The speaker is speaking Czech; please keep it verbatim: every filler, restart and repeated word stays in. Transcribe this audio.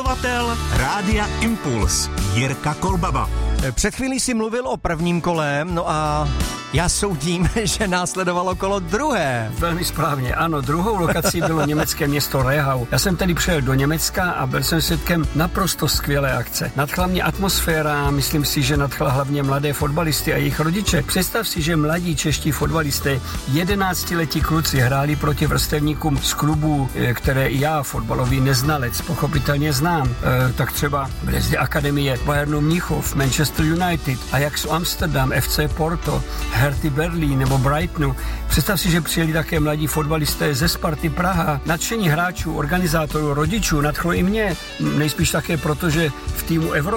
Vysílatel Rádia Impuls Jirka Kolbaba. Před chvílí si mluvil o prvním kole, no a já soudím, že následovalo kolo druhé. Velmi správně, ano, druhou lokací bylo německé město Rehau. Já jsem tedy přijel do Německa a byl jsem svědkem naprosto skvělé akce. Nadchla mě atmosféra, myslím si, že nadchla hlavně mladé fotbalisty a jejich rodiče. Představ si, že mladí čeští fotbalisté, jedenáctiletí kluci, hráli proti vrstevníkům z klubů, které i já, fotbalový neznalec, pochopitelně znám. E, tak třeba byly zde akademie Bayernu Mnichov, Manchester United, Ajaxu Amsterdam, F C Porto, Herty Berlín nebo Brightonu. Představ si, že přijeli také mladí fotbalisté ze Sparty Praha. Nadšení hráčů, organizátorů, rodičů nadchlo i mě. Nejspíš také proto, že v týmu Evropy